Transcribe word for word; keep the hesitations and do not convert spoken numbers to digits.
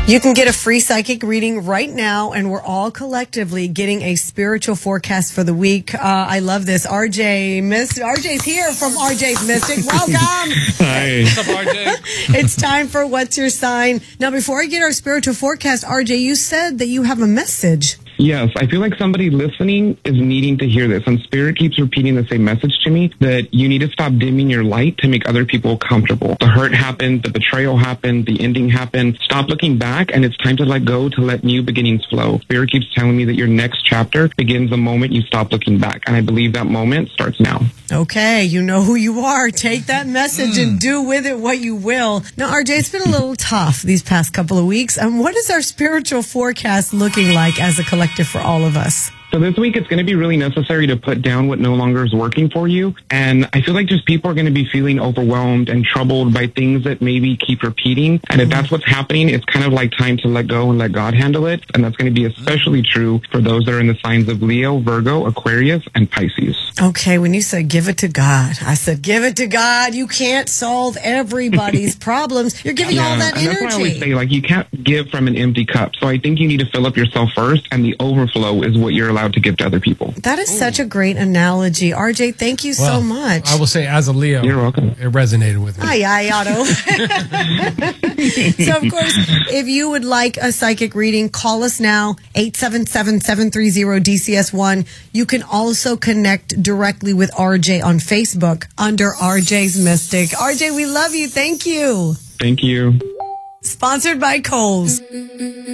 You can get a free psychic reading right now, and we're all collectively getting a spiritual forecast for the week. Uh, I love this. R J, Miss R J's here from R J's Mystic. Welcome. Hi. What's up, R J? It's time for What's Your Sign. Now, before I get our spiritual forecast, R J, you said that you have a message. Yes, I feel like somebody listening is needing to hear this. And Spirit keeps repeating the same message to me, that you need to stop dimming your light to make other people comfortable. The hurt happened, the betrayal happened, the ending happened. Stop looking back, and it's time to let go, to let new beginnings flow. Spirit keeps telling me that your next chapter begins the moment you stop looking back. And I believe that moment starts now. Okay, you know who you are. Take that message mm. and do with it what you will. Now, R J, it's been a little tough these past couple of weeks. And um, what is our spiritual forecast looking like as a collective for all of us? So this week, it's going to be really necessary to put down what no longer is working for you. And I feel like just people are going to be feeling overwhelmed and troubled by things that maybe keep repeating. And if that's what's happening, it's kind of like time to let go and let God handle it. And that's going to be especially true for those that are in the signs of Leo, Virgo, Aquarius, and Pisces. Okay, when you said give it to God, I said give it to God. You can't solve everybody's problems. You're giving yeah, all that and energy. That's why I always say, like, you can't give from an empty cup. So I think you need to fill up yourself first, and the overflow is what you're allowed to give to other people. That is Ooh. such a great analogy. R J, thank you well, so much. I will say, as a Leo, you're welcome. It resonated with me. Aye, aye, Otto. So, of course, if you would like a psychic reading, call us now, eight seven seven, seven three zero, D C S one. You can also connect directly with R J on Facebook under R J's Mystic. R J, we love you. Thank you. Thank you. Sponsored by Kohl's.